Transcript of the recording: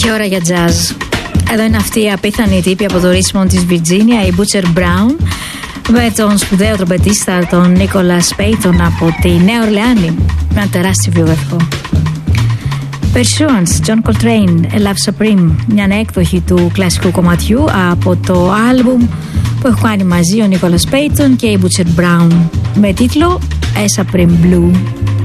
Και ώρα για jazz. Εδώ είναι αυτή η απίθανη τύπη από το Richmond της Virginia, η Butcher Brown, με τον σπουδαίο τρομπετίστα τον Nicholas Payton από τη Νέα Ορλεάνη, με ένα τεράστιο βιογραφικό. Pursuance, John Coltrane, A Love Supreme, μια έκδοχη του κλασικού κομματιού από το άλμπουμ που έχουν κάνει μαζί ο Nicholas Payton και η Butcher Brown, με τίτλο A Supreme Blue.